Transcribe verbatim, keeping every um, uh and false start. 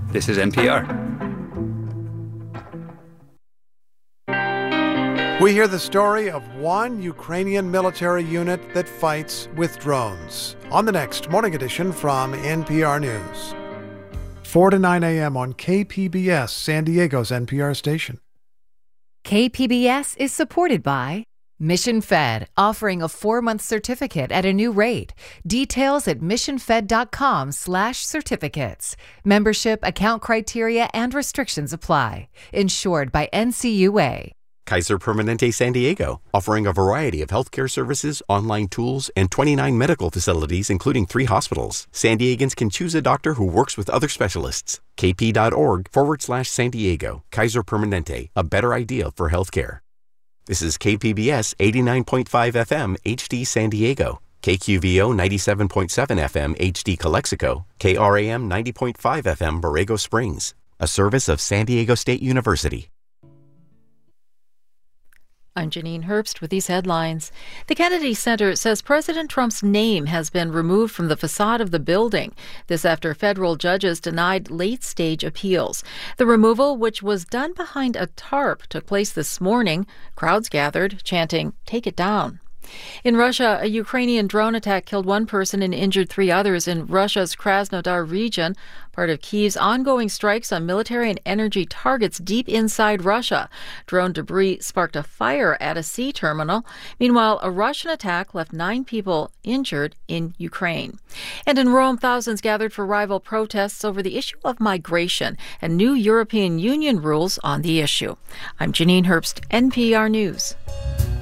This is N P R. We hear the story of one Ukrainian military unit that fights with drones on the next Morning Edition from N P R News. four to nine a.m. on K P B S, San Diego's N P R station. K P B S is supported by Mission Fed, offering a four-month certificate at a new rate. Details at missionfed.com slash certificates. Membership, account criteria, and restrictions apply. Insured by N C U A. Kaiser Permanente San Diego, offering a variety of healthcare services, online tools, and twenty-nine medical facilities, including three hospitals. San Diegans can choose a doctor who works with other specialists. kp.org forward slash San Diego. Kaiser Permanente, a better idea for healthcare. This is K P B S eighty-nine point five F M H D San Diego, K Q V O ninety-seven point seven F M H D Calexico, K R A M ninety point five F M Borrego Springs, a service of San Diego State University. I'm Janine Herbst with these headlines. The Kennedy Center says President Trump's name has been removed from the facade of the building. This after federal judges denied late-stage appeals. The removal, which was done behind a tarp, took place this morning. Crowds gathered, chanting, "Take it down." In Russia, a Ukrainian drone attack killed one person and injured three others in Russia's Krasnodar region, part of Kyiv's ongoing strikes on military and energy targets deep inside Russia. Drone debris sparked a fire at a sea terminal. Meanwhile, a Russian attack left nine people injured in Ukraine. And in Rome, thousands gathered for rival protests over the issue of migration and new European Union rules on the issue. I'm Janine Herbst, N P R News.